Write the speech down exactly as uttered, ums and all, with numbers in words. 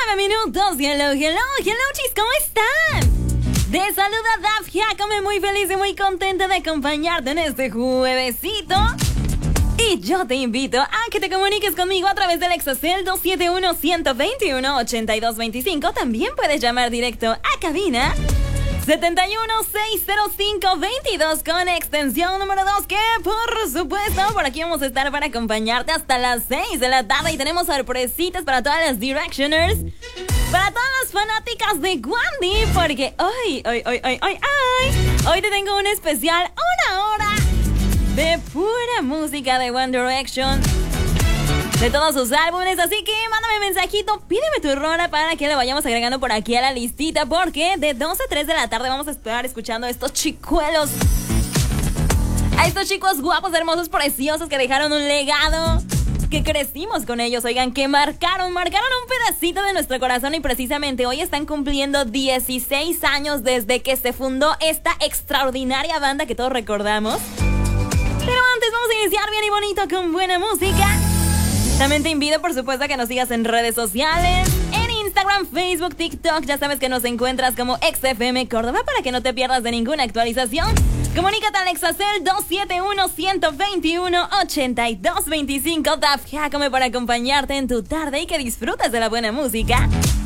nueve minutos. Hello, hello, hello, chis, ¿cómo están? Te saluda Daf Jacome, muy feliz y muy contenta de acompañarte en este juevesito. Y yo te invito a que te comuniques conmigo a través del Exocel dos siete uno, uno dos uno, ocho dos dos cinco. También puedes llamar directo a cabina siete uno, seis cero cinco, veintidós con extensión número dos, que por supuesto por aquí vamos a estar para acompañarte hasta las seis de la tarde. Y tenemos sorpresitas para todas las Directioners, para todas las fanáticas de Wandy, porque hoy, hoy, hoy, hoy, hoy, hoy, hoy te tengo un especial, una hora de pura música de One Direction, de todos sus álbumes. Así que mándame mensajito, pídeme tu rola para que le vayamos agregando por aquí a la listita, porque de dos a tres de la tarde vamos a estar escuchando a estos chicuelos, a estos chicos guapos, hermosos, preciosos, que dejaron un legado, que crecimos con ellos, oigan, que marcaron, marcaron un pedacito de nuestro corazón. Y precisamente hoy están cumpliendo dieciséis años desde que se fundó esta extraordinaria banda que todos recordamos. Pero antes vamos a iniciar bien y bonito con buena música. También te invito, por supuesto, a que nos sigas en redes sociales, en Instagram, Facebook, TikTok. Ya sabes que nos encuentras como X F M Córdoba para que no te pierdas de ninguna actualización. Comunícate al Exocel dos siete uno, uno dos uno, ocho dos dos cinco. Daf Jacome para acompañarte en tu tarde y que disfrutes de la buena música.